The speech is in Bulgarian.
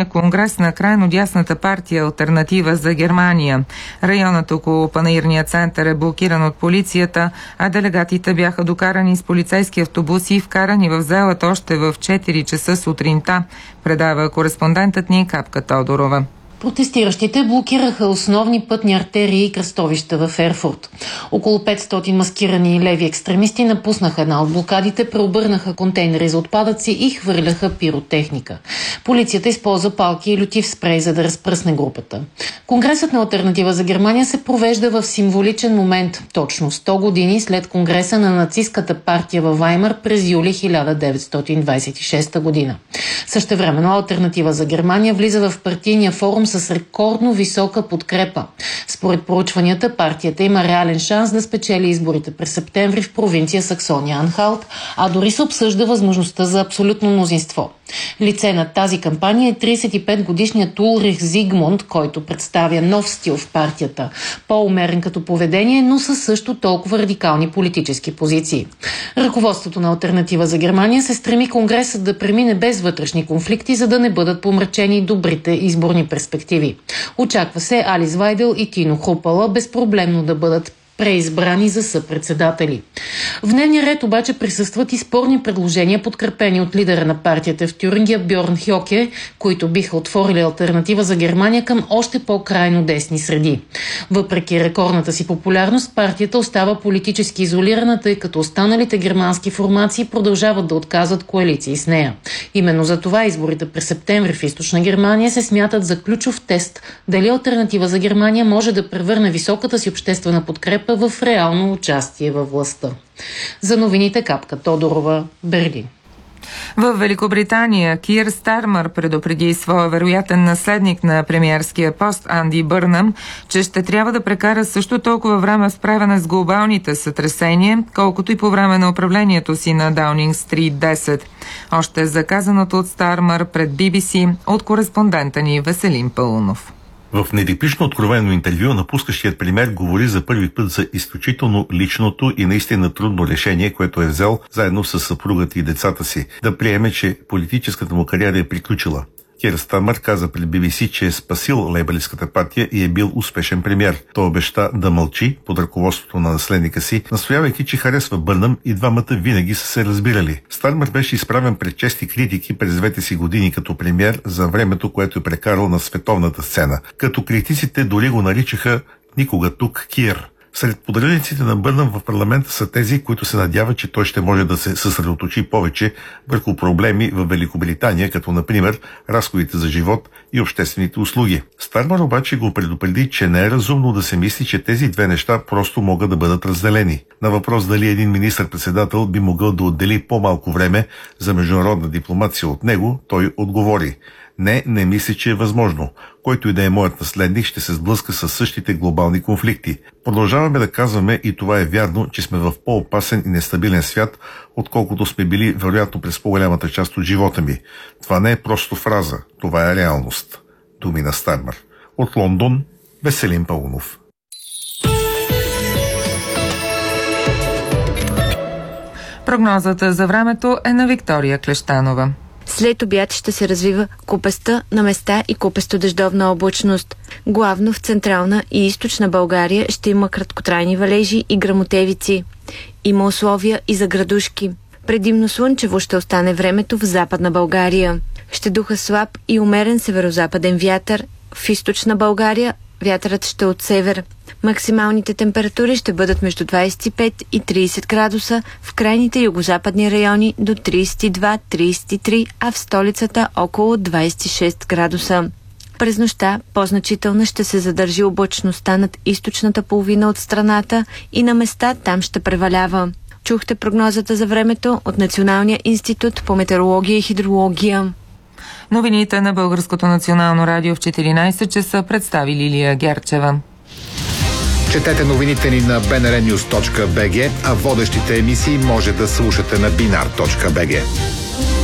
Националния конгрес на крайно дясната партия Алтернатива за Германия. Районът около Панаирния център е блокиран от полицията, а делегатите бяха докарани с полицейски автобуси и вкарани в залата още в 4 часа сутринта, предава кореспондентът ни Капка Тодорова. Протестиращите блокираха основни пътни артерии и кръстовища в Ерфурт. Около 500 маскирани леви екстремисти напуснаха една от блокадите, преобърнаха контейнери за отпадъци и хвърляха пиротехника. Полицията използва палки и лютив спрей, за да разпръсне групата. Конгресът на Алтернатива за Германия се провежда в символичен момент, точно 100 години след конгреса на нацистката партия във Ваймар през юли 1926 година. Същевременно Алтернатива за Германия влиза в партийния форум с рекордно висока подкрепа. Според проучванията, партията има реален шанс да спечели изборите през септември в провинция Саксония-Анхалт, а дори се обсъжда възможността за абсолютно мнозинство. Лице на тази кампания е 35-годишният Улрих Зигмунд, който представя нов стил в партията. По-умерен като поведение, но със също толкова радикални политически позиции. Ръководството на Алтернатива за Германия се стреми конгресът да премине без вътрешни конфликти, за да не бъдат помрачени добрите изборни перспективи. Очаква се Алис Вайдел и Тино Хрупала безпроблемно да бъдат преизбрани за съпредседатели. В дневния ред обаче присъстват и спорни предложения, подкрепени от лидера на партията в Тюрингия Бьорн Хьоке, които биха отворили Алтернатива за Германия към още по-крайно десни среди. Въпреки рекордната си популярност, партията остава политически изолирана, тъй като останалите германски формации продължават да отказват коалиции с нея. Именно за това изборите през септември в Източна Германия се смятат за ключов тест дали Алтернатива за Германия може да превърне високата си обществена подкрепа в реално участие във властта. За новините Капка Тодорова, Берлин. В Великобритания Кир Стармър предупреди своя вероятен наследник на премиерския пост Анди Бърнъм, че ще трябва да прекара също толкова време в справяне с глобалните сътресения, колкото и по време на управлението си на Даунинг Стрит 10. Още заказаното от Стармър пред BBC от кореспондента ни Веселин Пълнов. В нетипично откровено интервю напускащият премиер говори за първи път за изключително личното и наистина трудно решение, което е взел заедно с съпругата и децата си, да приеме, че политическата му кариера е приключила. Кир Стармър каза пред BBC, че е спасил лейбористската партия и е бил успешен премиер. Той обеща да мълчи под ръководството на наследника си, настоявайки, че харесва Бърнъм и двамата винаги са се разбирали. Стармър беше изправен пред чести критики през двете си години като премиер за времето, което е прекарал на световната сцена. Като критиците дори го наричаха "никога тук Кир". Сред поддръжниците на Бърнъм в парламента са тези, които се надяват, че той ще може да се съсредоточи повече върху проблеми в Великобритания, като например разходите за живот и обществените услуги. Стармър обаче го предупреди, че не е разумно да се мисли, че тези две неща просто могат да бъдат разделени. На въпрос дали един министър-председател би могъл да отдели по-малко време за международна дипломация от него, той отговори: не мисля, че е възможно. Който и да е моят наследник, ще се сблъска с същите глобални конфликти. Продължаваме да казваме, и това е вярно, че сме в по-опасен и нестабилен свят, отколкото сме били вероятно през по-голямата част от живота ми. Това не е просто фраза, това е реалност. Думи на Стармър. От Лондон, Веселин Пълнов. Прогнозата за времето е на Виктория Клещанова. След обяд ще се развива купеста на места и купесто-дъждовна облачност. Главно в централна и източна България ще има краткотрайни валежи и гръмотевици. Има условия и за градушки. Предимно слънчево ще остане времето в Западна България. Ще духа слаб и умерен северозападен вятър. В източна България вятърът ще от север. Максималните температури ще бъдат между 25 и 30 градуса, в крайните югозападни райони до 32-33, а в столицата около 26 градуса. През нощта по-значителна ще се задържи облачността над източната половина от страната и на места там ще превалява. Чухте прогнозата за времето от Националния институт по метеорология и хидрология. Новините на Българското национално радио в 14 часа представи Лилия Герчева. Четете новините ни на bnrnews.bg, а водещите емисии може да слушате на binar.bg.